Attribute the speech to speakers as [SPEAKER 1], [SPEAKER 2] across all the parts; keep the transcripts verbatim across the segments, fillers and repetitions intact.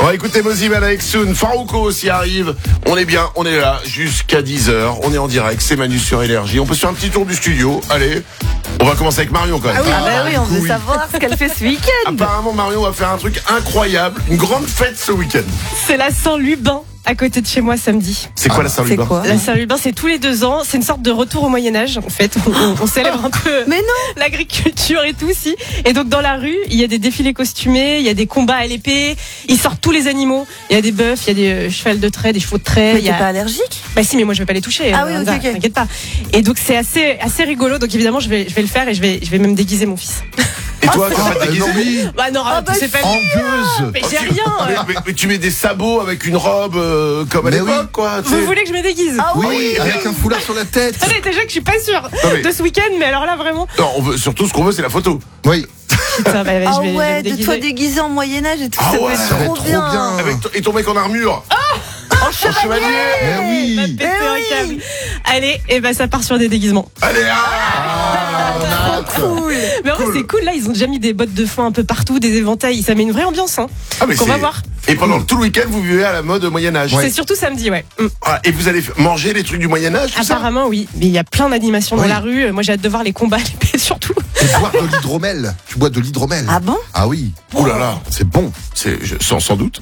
[SPEAKER 1] va écouter Moziman avec Soon. Farouko aussi arrive. On est bien, on est là jusqu'à dix heures. On est en direct, c'est Manu sur Énergie. On peut se faire un petit tour du studio. Allez, on va commencer avec Marion quand même.
[SPEAKER 2] Ah oui,
[SPEAKER 3] Ah bah oui, on veut
[SPEAKER 2] oui.
[SPEAKER 3] savoir ce qu'elle fait ce week-end.
[SPEAKER 1] Apparemment, Marion va faire un truc incroyable. Une grande fête ce week-end.
[SPEAKER 2] C'est la Saint-Lubin à côté de chez moi samedi.
[SPEAKER 1] C'est quoi
[SPEAKER 3] Ah,
[SPEAKER 1] la Saint-Lubin?
[SPEAKER 3] c'est quoi
[SPEAKER 2] La Saint-Lubin, c'est tous les deux ans. C'est une sorte de retour au Moyen-Âge, en fait. On, on- on célèbre un peu
[SPEAKER 3] Mais non.
[SPEAKER 2] l'agriculture et tout, si. Et donc, dans la rue, il y a des défilés costumés, il y a des combats à l'épée. Ils sortent tous les animaux. Il y a des bœufs, il y a des euh, chevals de trait, des chevaux de trait.
[SPEAKER 3] Mais
[SPEAKER 2] il y
[SPEAKER 3] t'es
[SPEAKER 2] a...
[SPEAKER 3] pas allergique?
[SPEAKER 2] Bah si, mais moi je vais pas les toucher.
[SPEAKER 3] Ah
[SPEAKER 2] euh,
[SPEAKER 3] oui, ok,
[SPEAKER 2] Hamza,
[SPEAKER 3] ok.
[SPEAKER 2] T'inquiète pas. Et donc c'est assez assez rigolo. Donc évidemment je vais je vais le faire et je vais je vais même déguiser mon fils.
[SPEAKER 1] Et toi, t'as
[SPEAKER 2] Oh,
[SPEAKER 1] pas
[SPEAKER 2] bah,
[SPEAKER 1] te déguisé?
[SPEAKER 4] non, oui.
[SPEAKER 2] Bah non,
[SPEAKER 3] Ah bah,
[SPEAKER 2] c'est pas
[SPEAKER 4] Angueuse.
[SPEAKER 2] Mais j'ai
[SPEAKER 1] Tu-
[SPEAKER 2] rien.
[SPEAKER 1] mais,
[SPEAKER 2] euh.
[SPEAKER 1] mais- mais tu mets des sabots avec une robe euh, comme à
[SPEAKER 4] Mais
[SPEAKER 1] l'époque,
[SPEAKER 4] oui.
[SPEAKER 1] quoi. tu
[SPEAKER 2] Vous
[SPEAKER 1] sais.
[SPEAKER 2] voulez que je me déguise?
[SPEAKER 3] Ah oui.
[SPEAKER 4] Oui, avec un foulard sur la tête.
[SPEAKER 2] Attendez, déjà que je suis pas sûre
[SPEAKER 1] Non, mais-
[SPEAKER 2] de ce week-end, mais alors là vraiment.
[SPEAKER 1] Non, on veut, surtout ce qu'on veut, c'est la photo.
[SPEAKER 4] Oui.
[SPEAKER 2] Putain, bah, bah,
[SPEAKER 3] Ah
[SPEAKER 2] je vais, je vais
[SPEAKER 3] ouais,
[SPEAKER 2] me
[SPEAKER 3] de
[SPEAKER 2] déguiser.
[SPEAKER 3] toi déguisé en Moyen-Âge et tout,
[SPEAKER 1] Ah
[SPEAKER 3] ça
[SPEAKER 1] ouais,
[SPEAKER 3] peut
[SPEAKER 1] ça
[SPEAKER 3] être
[SPEAKER 4] va
[SPEAKER 3] trop
[SPEAKER 4] être
[SPEAKER 3] bien.
[SPEAKER 4] trop bien.
[SPEAKER 1] Avec ton- et ton mec en armure.
[SPEAKER 3] En
[SPEAKER 1] En chevalier.
[SPEAKER 4] Eh
[SPEAKER 2] Va
[SPEAKER 4] oui.
[SPEAKER 2] péter
[SPEAKER 3] Eh
[SPEAKER 2] un
[SPEAKER 3] oui.
[SPEAKER 2] câble. Allez, et bah ça part sur des déguisements.
[SPEAKER 1] Allez, ah,
[SPEAKER 3] Cool.
[SPEAKER 2] Mais en vrai
[SPEAKER 1] Cool.
[SPEAKER 2] c'est cool là, ils ont déjà mis des bottes de foin un peu partout, des éventails, ça met une vraie ambiance hein.
[SPEAKER 1] Ah, mais
[SPEAKER 2] Qu'on
[SPEAKER 1] c'est-
[SPEAKER 2] va voir.
[SPEAKER 1] Et pendant tout le week-end, vous vivez à la mode Moyen-Âge.
[SPEAKER 2] C'est surtout samedi, ouais. Mm.
[SPEAKER 1] Ah, et vous allez f- manger les trucs du Moyen-Âge, tout ça?
[SPEAKER 2] Apparemment oui, mais il y a plein d'animations dans
[SPEAKER 4] Oui.
[SPEAKER 2] la rue. Moi j'ai hâte de voir les combats à l'épée surtout.
[SPEAKER 4] Et boire de l'hydromel. Tu bois de l'hydromel.
[SPEAKER 3] Ah bon?
[SPEAKER 4] Ah oui.
[SPEAKER 1] Ouh là là.
[SPEAKER 4] C'est bon.
[SPEAKER 1] C'est, je- sans, sans doute.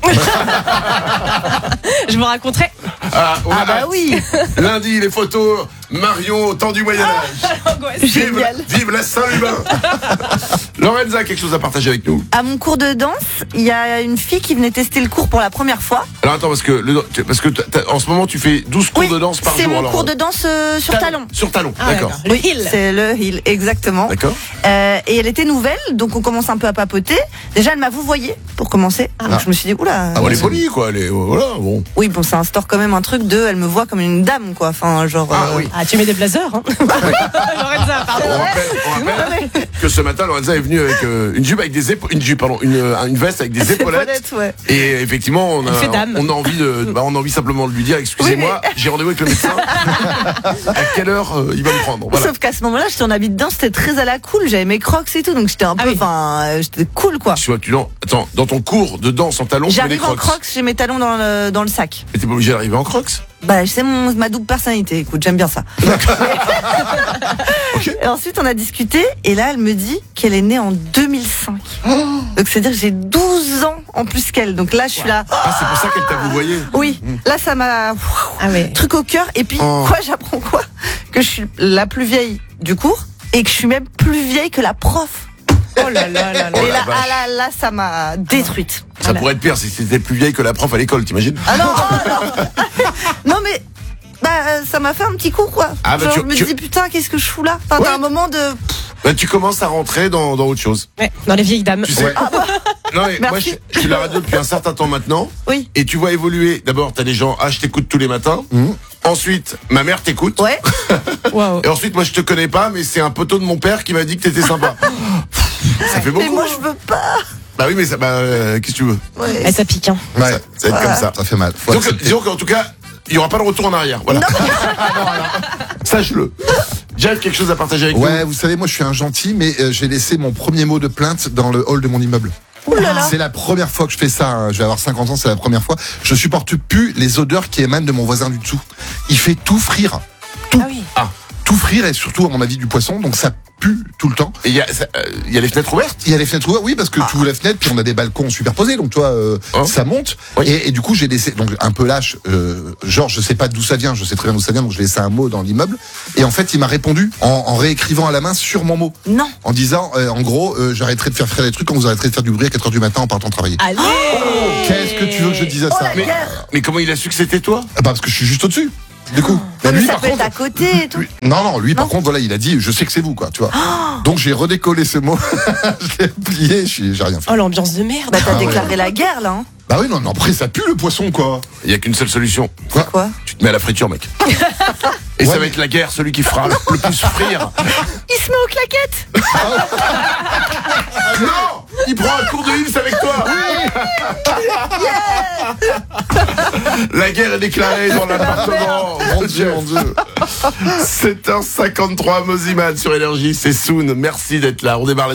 [SPEAKER 2] Je vous raconterai.
[SPEAKER 1] Ah, on
[SPEAKER 3] Ah
[SPEAKER 1] a
[SPEAKER 3] bah
[SPEAKER 1] hâte.
[SPEAKER 3] oui.
[SPEAKER 1] Lundi, les photos. Marion au temps du Moyen-Âge.
[SPEAKER 2] Angoisse.
[SPEAKER 1] Vive,
[SPEAKER 3] Génial.
[SPEAKER 1] vive la Saint-Lubin. Lorenza, quelque chose à partager avec nous?
[SPEAKER 3] À mon cours de danse, il y a une fille qui venait tester le cours pour la première fois.
[SPEAKER 1] Alors attends, parce que, le, parce que t'as- t'as- en ce moment, tu fais douze cours
[SPEAKER 3] Oui,
[SPEAKER 1] de danse par
[SPEAKER 3] c'est
[SPEAKER 1] jour.
[SPEAKER 3] mon
[SPEAKER 1] alors,
[SPEAKER 3] cours de danse euh, sur talon.
[SPEAKER 1] Sur talon,
[SPEAKER 2] Ah,
[SPEAKER 1] d'accord.
[SPEAKER 2] Le hill.
[SPEAKER 3] C'est le hill, exactement.
[SPEAKER 1] D'accord.
[SPEAKER 3] Euh, et elle était nouvelle, donc on commence un peu à papoter. Déjà, elle m'a vouvoyé pour commencer. Donc je me suis dit, oula.
[SPEAKER 1] Ah, bon, elle est
[SPEAKER 4] c'est-
[SPEAKER 1] polie, quoi. Elle est, voilà, bon.
[SPEAKER 3] Oui, bon, ça instaure quand même un truc de, elle me voit comme une dame, quoi. Enfin, genre.
[SPEAKER 1] Ah
[SPEAKER 3] euh,
[SPEAKER 1] oui.
[SPEAKER 2] Ah tu mets des blazers hein. Lorenza, pardon.
[SPEAKER 1] On rappelle, on rappelle que ce matin, Lorenza est venue avec euh, une jupe avec des épaules, une jupe, pardon, une, euh, une veste avec des
[SPEAKER 3] C'est
[SPEAKER 1] épaulettes.
[SPEAKER 3] honnête, ouais.
[SPEAKER 1] Et effectivement, on a,
[SPEAKER 2] Elle fait dame.
[SPEAKER 1] on a envie de, bah, on a envie simplement de lui dire, excusez-moi, j'ai rendez-vous avec le médecin. À quelle heure euh, il va me prendre? Voilà.
[SPEAKER 3] Sauf qu'à ce moment-là, j'étais en habit de danse, c'était très à la cool. J'avais mes crocs et tout, donc j'étais un
[SPEAKER 2] Ah
[SPEAKER 3] peu,
[SPEAKER 2] oui.
[SPEAKER 3] enfin, euh, j'étais cool, quoi.
[SPEAKER 1] Tu vois, tu non, attends, dans ton cours de danse en talons, tu mets des
[SPEAKER 3] J'arrive en
[SPEAKER 1] crocs.
[SPEAKER 3] crocs, j'ai mes talons dans le, dans le sac.
[SPEAKER 1] Et t'es pas obligé d'arriver en crocs.
[SPEAKER 3] Bah, c'est mon, ma double personnalité. Écoute, j'aime bien ça. Et ensuite, on a discuté, et là, elle me dit qu'elle est née en deux mille cinq. Donc, c'est-à-dire que j'ai douze ans en plus qu'elle. Donc là, je suis là.
[SPEAKER 1] Ah, c'est pour ça qu'elle t'a vouvoyé.
[SPEAKER 3] Oui, là, ça m'a.
[SPEAKER 2] Ah ouais.
[SPEAKER 3] Truc au cœur. Et puis,
[SPEAKER 1] Oh.
[SPEAKER 3] quoi, j'apprends quoi? Que je suis la plus vieille du cours, et que je suis même plus vieille que la prof.
[SPEAKER 2] Oh là là là là.
[SPEAKER 1] Oh
[SPEAKER 3] et
[SPEAKER 1] la
[SPEAKER 3] là,
[SPEAKER 1] vache.
[SPEAKER 3] ah là, là, ça m'a détruite.
[SPEAKER 1] Ça pourrait être pire si c'était plus vieille que la prof à l'école, t'imagines?
[SPEAKER 3] Ah non, oh, non. Non, mais. Bah, euh, ça m'a fait un petit coup, quoi.
[SPEAKER 1] Ah, bah,
[SPEAKER 3] Genre,
[SPEAKER 1] tu-
[SPEAKER 3] je me
[SPEAKER 1] tu-
[SPEAKER 3] dis, putain, qu'est-ce que je fous là? Enfin,
[SPEAKER 1] Ouais.
[SPEAKER 3] t'as un moment de.
[SPEAKER 1] Bah, tu commences à rentrer dans, dans autre chose.
[SPEAKER 2] Ouais, dans les vieilles dames.
[SPEAKER 1] Tu sais.
[SPEAKER 4] Ouais.
[SPEAKER 1] Non, mais moi, je,
[SPEAKER 3] Merci.
[SPEAKER 1] je suis la radio depuis un certain temps maintenant.
[SPEAKER 3] Oui.
[SPEAKER 1] Et tu vois évoluer. D'abord, t'as des gens, ah, je t'écoute tous les matins.
[SPEAKER 4] Mhm.
[SPEAKER 1] Ensuite, ma mère t'écoute.
[SPEAKER 3] Ouais.
[SPEAKER 2] Waouh.
[SPEAKER 1] Et ensuite, moi, je te connais pas, mais c'est un poteau de mon père qui m'a dit que t'étais sympa. Ça fait beaucoup.
[SPEAKER 3] Mais moi,
[SPEAKER 1] hein.
[SPEAKER 3] je veux pas.
[SPEAKER 1] Bah oui, mais ça, bah, euh, qu'est-ce que tu veux?
[SPEAKER 3] Ouais.
[SPEAKER 2] Eh, ça pique hein.
[SPEAKER 4] Ouais.
[SPEAKER 1] Ça, ça va être comme ça.
[SPEAKER 4] Ça fait mal. Faut
[SPEAKER 1] Donc,
[SPEAKER 4] accepter.
[SPEAKER 1] disons qu'en tout cas, il y aura pas de retour en arrière. Voilà. Sache-le. Jeff, quelque chose à partager avec
[SPEAKER 4] Ouais, vous savez, moi je suis un gentil, mais euh, j'ai laissé mon premier mot de plainte dans le hall de mon immeuble.
[SPEAKER 3] Ouh là là.
[SPEAKER 4] C'est la première fois que je fais ça. hein. Je vais avoir cinquante ans, c'est la première fois. Je supporte plus les odeurs qui émanent de mon voisin du dessous. Il fait tout frire.
[SPEAKER 2] Ah oui.
[SPEAKER 4] Tout frire et surtout, à mon avis, du poisson. Donc ça pue tout le temps.
[SPEAKER 1] nous. Et il y a, ça, euh, il y a les fenêtres ouvertes.
[SPEAKER 4] Il y a les fenêtres ouvertes, oui, parce que tu ouvres les fenêtres, puis on a des balcons superposés, donc toi, euh,
[SPEAKER 1] Oh.
[SPEAKER 4] ça monte.
[SPEAKER 1] Oui.
[SPEAKER 4] Et, et du coup, j'ai laissé, donc un peu lâche, euh, genre, je sais pas d'où ça vient, je sais très bien d'où ça vient, donc j'ai laissé un mot dans l'immeuble. Et en fait, il m'a répondu en, en réécrivant à la main sur mon mot,
[SPEAKER 3] Non.
[SPEAKER 4] en disant, euh, en gros, euh, j'arrêterai de faire faire des trucs quand vous arrêterez de faire du bruit à quatre heures du matin en partant travailler.
[SPEAKER 2] Allez.
[SPEAKER 4] Qu'est-ce que tu veux que je dise à
[SPEAKER 3] Oh
[SPEAKER 4] ça
[SPEAKER 3] la
[SPEAKER 1] Mais,
[SPEAKER 3] guerre.
[SPEAKER 1] mais comment il a su que c'était toi?
[SPEAKER 4] Ah bah, parce que je suis juste au-dessus. Du coup,
[SPEAKER 3] Non, mais
[SPEAKER 4] lui,
[SPEAKER 3] ça
[SPEAKER 4] par
[SPEAKER 3] peut
[SPEAKER 4] contre,
[SPEAKER 3] être à côté et tout.
[SPEAKER 4] lui- non, non, lui, par
[SPEAKER 3] Non.
[SPEAKER 4] contre, voilà, il a dit, je sais que c'est vous, quoi, tu vois. Donc, j'ai redécollé ce mot, je l'ai plié, je suis- j'ai rien fait.
[SPEAKER 2] Oh l'ambiance de merde.
[SPEAKER 3] Bah, t'as
[SPEAKER 4] Ah ouais.
[SPEAKER 3] déclaré la guerre, là, hein.
[SPEAKER 4] Bah oui, non, non, après, ça pue le poisson, quoi.
[SPEAKER 1] Il y a qu'une seule solution.
[SPEAKER 4] Quoi
[SPEAKER 3] Quoi?
[SPEAKER 1] Tu te mets à la friture, mec. Et ça
[SPEAKER 4] Ouais,
[SPEAKER 1] va
[SPEAKER 4] mais-
[SPEAKER 1] être la guerre, celui qui fera le, le plus frire.
[SPEAKER 3] Il se met aux claquettes.
[SPEAKER 1] Non, il prend un cours de Hills avec toi. La guerre est déclarée dans l'appartement.
[SPEAKER 4] Mon Dieu, mon Dieu.
[SPEAKER 1] sept heures cinquante-trois, Moziman sur Énergie, c'est Soon. Merci d'être là. On démarre la